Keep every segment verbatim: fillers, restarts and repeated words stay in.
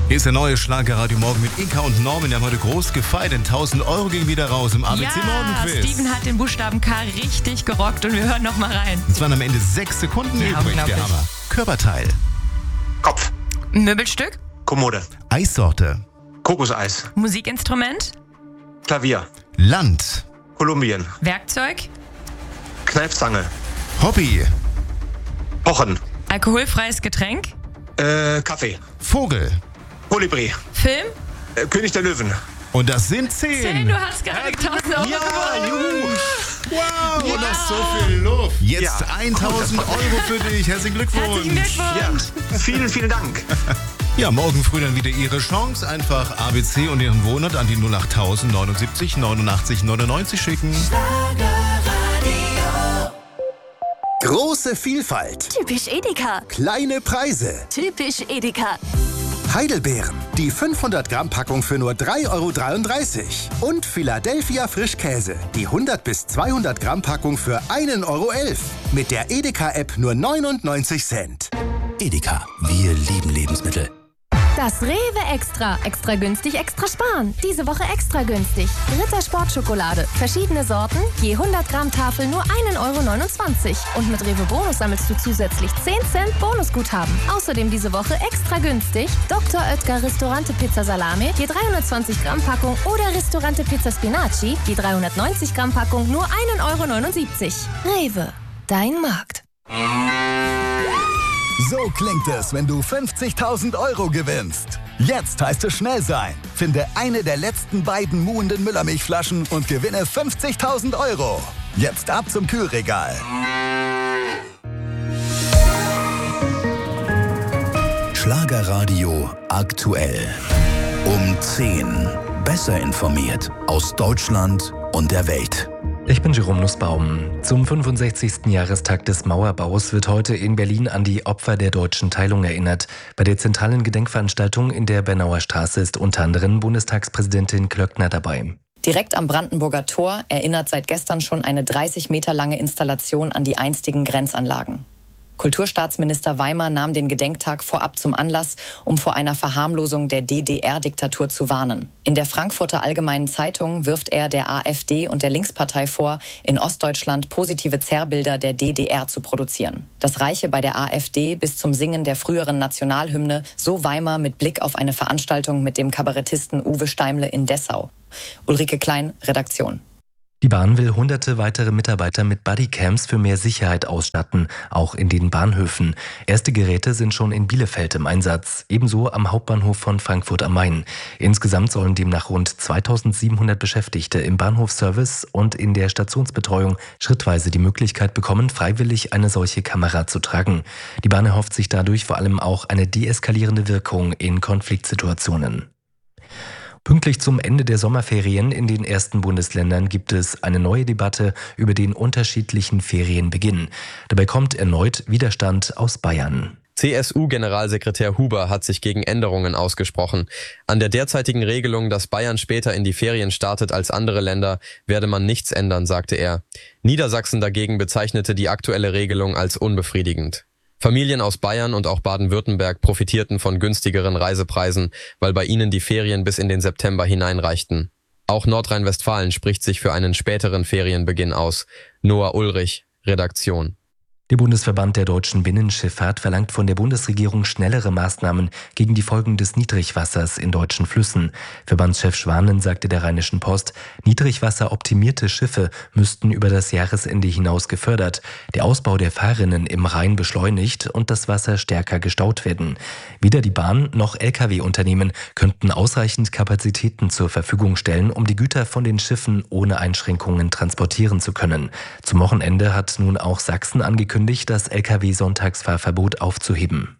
Hier ist der neue Schlagerradio Morgen mit Inka und Norman. Wir haben heute groß gefeiert, denn tausend Euro ging wieder raus im A B C Morgen Quiz. Steven hat den Buchstaben K richtig gerockt und wir hören noch mal rein. Es waren am Ende sechs Sekunden Ja, übrig. Der Hammer. Körperteil. Kopf. Möbelstück. Kommode. Eissorte. Kokoseis. Musikinstrument. Klavier. Land. Kolumbien. Werkzeug. Kneifzange. Hobby. Pochen. Alkoholfreies Getränk. Äh, Kaffee. Vogel. Kolibri. Film. Äh, König der Löwen. Und das sind zehn. Zehn, du hast gerade tausend Euro Ja, gewonnen. juhu. Wow, Ja. das ist so viel Luft. Jetzt Ja. tausend Euro für dich. Herzlichen Glückwunsch. Herzlichen Glückwunsch. Ja, vielen, vielen Dank. Ja, morgen früh dann wieder Ihre Chance. Einfach A B C und Ihren Wohnort an die null acht tausend neunundsiebzig neunundachtzig neunundneunzig schicken. Große Vielfalt, Typisch Edeka. kleine Preise. Typisch Edeka. Heidelbeeren, die fünfhundert Gramm Packung für nur drei Euro dreiunddreißig. Und Philadelphia Frischkäse, die hundert bis zweihundert Gramm Packung für ein Euro elf. Mit der Edeka-App nur neunundneunzig Cent. Edeka, wir lieben Lebensmittel. Das Rewe Extra. Extra günstig, extra sparen. Diese Woche extra günstig. Ritter Sportschokolade. Verschiedene Sorten. Je hundert Gramm Tafel nur ein Euro neunundzwanzig. Und mit Rewe Bonus sammelst du zusätzlich zehn Cent Bonusguthaben. Außerdem diese Woche extra günstig. Doktor Oetker Ristorante Pizza Salami. Je dreihundertzwanzig Gramm Packung. Oder Ristorante Pizza Spinaci. Je dreihundertneunzig Gramm Packung nur ein Euro neunundsiebzig. Rewe. Dein Markt. So klingt es, wenn du fünfzigtausend Euro gewinnst. Jetzt heißt es schnell sein. Finde eine der letzten beiden muhenden Müllermilchflaschen und gewinne fünfzigtausend Euro. Jetzt ab zum Kühlregal. Schlagerradio aktuell. Um zehn. Besser informiert aus Deutschland und der Welt. Ich bin Jerome Nussbaum. Zum fünfundsechzigsten Jahrestag des Mauerbaus wird heute in Berlin an die Opfer der deutschen Teilung erinnert. Bei der zentralen Gedenkveranstaltung in der Bernauer Straße ist unter anderem Bundestagspräsidentin Klöckner dabei. Direkt am Brandenburger Tor erinnert seit gestern schon eine dreißig Meter lange Installation an die einstigen Grenzanlagen. Kulturstaatsminister Weimar nahm den Gedenktag vorab zum Anlass, um vor einer Verharmlosung der D D R-Diktatur zu warnen. In der Frankfurter Allgemeinen Zeitung wirft er der AfD und der Linkspartei vor, in Ostdeutschland positive Zerrbilder der D D R zu produzieren. Das reiche bei der AfD bis zum Singen der früheren Nationalhymne, so Weimar mit Blick auf eine Veranstaltung mit dem Kabarettisten Uwe Steimle in Dessau. Ulrike Klein, Redaktion. Die Bahn will hunderte weitere Mitarbeiter mit Bodycams für mehr Sicherheit ausstatten, auch in den Bahnhöfen. Erste Geräte sind schon in Bielefeld im Einsatz, ebenso am Hauptbahnhof von Frankfurt am Main. Insgesamt sollen demnach rund zweitausendsiebenhundert Beschäftigte im Bahnhofsservice und in der Stationsbetreuung schrittweise die Möglichkeit bekommen, freiwillig eine solche Kamera zu tragen. Die Bahn erhofft sich dadurch vor allem auch eine deeskalierende Wirkung in Konfliktsituationen. Pünktlich zum Ende der Sommerferien in den ersten Bundesländern gibt es eine neue Debatte über den unterschiedlichen Ferienbeginn. Dabei kommt erneut Widerstand aus Bayern. C S U-Generalsekretär Huber hat sich gegen Änderungen ausgesprochen. An der derzeitigen Regelung, dass Bayern später in die Ferien startet als andere Länder, werde man nichts ändern, sagte er. Niedersachsen dagegen bezeichnete die aktuelle Regelung als unbefriedigend. Familien aus Bayern und auch Baden-Württemberg profitierten von günstigeren Reisepreisen, weil bei ihnen die Ferien bis in den September hineinreichten. Auch Nordrhein-Westfalen spricht sich für einen späteren Ferienbeginn aus. Noah Ulrich, Redaktion. Der Bundesverband der deutschen Binnenschifffahrt verlangt von der Bundesregierung schnellere Maßnahmen gegen die Folgen des Niedrigwassers in deutschen Flüssen. Verbandschef Schwanen sagte der Rheinischen Post, niedrigwasseroptimierte Schiffe müssten über das Jahresende hinaus gefördert, der Ausbau der Fahrrinnen im Rhein beschleunigt und das Wasser stärker gestaut werden. Weder die Bahn noch L K W-Unternehmen könnten ausreichend Kapazitäten zur Verfügung stellen, um die Güter von den Schiffen ohne Einschränkungen transportieren zu können. Zum Wochenende hat nun auch Sachsen angekündigt, das L K W-Sonntagsfahrverbot aufzuheben.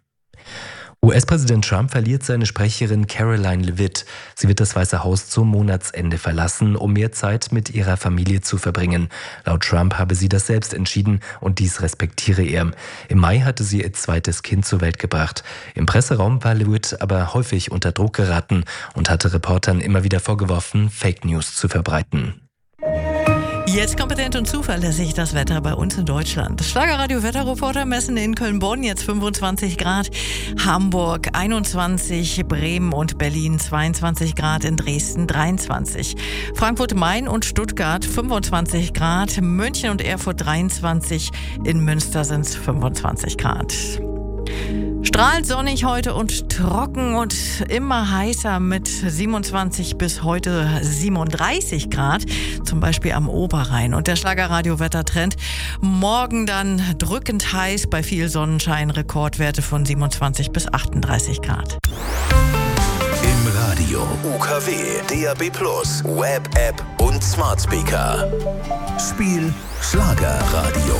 U S-Präsident Trump verliert seine Sprecherin Caroline Leavitt. Sie wird das Weiße Haus zum Monatsende verlassen, um mehr Zeit mit ihrer Familie zu verbringen. Laut Trump habe sie das selbst entschieden und dies respektiere er. Im Mai hatte sie ihr zweites Kind zur Welt gebracht. Im Presseraum war Leavitt aber häufig unter Druck geraten und hatte Reportern immer wieder vorgeworfen, Fake News zu verbreiten. Jetzt kompetent und zuverlässig das Wetter bei uns in Deutschland. Schlagerradio Wetterreporter messen in Köln-Bonn jetzt fünfundzwanzig Grad, Hamburg einundzwanzig, Bremen und Berlin zweiundzwanzig Grad, in Dresden dreiundzwanzig. Frankfurt, Main und Stuttgart fünfundzwanzig Grad, München und Erfurt dreiundzwanzig, in Münster sind es fünfundzwanzig Grad. Strahlend sonnig heute und trocken und immer heißer mit siebenundzwanzig bis heute siebenunddreißig Grad, zum Beispiel am Oberrhein. Und der Schlagerradio-Wettertrend morgen dann drückend heiß bei viel Sonnenschein, Rekordwerte von siebenundzwanzig bis achtunddreißig Grad. Im Radio, U K W, D A B plus, Web-App und Smart Speaker. Spiel Schlagerradio.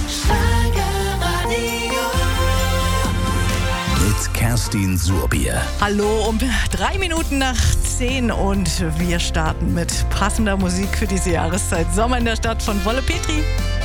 Mit Kerstin Surbier. Hallo, um drei Minuten nach zehn und wir starten mit passender Musik für diese Jahreszeit. Sommer in der Stadt von Wolle Petri.